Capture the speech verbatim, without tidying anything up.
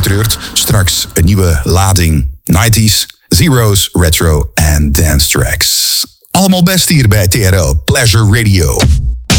getreurd. Straks een nieuwe lading nineties, zeros, retro en dance tracks. Allemaal best hier bij T R O Pleasure Radio.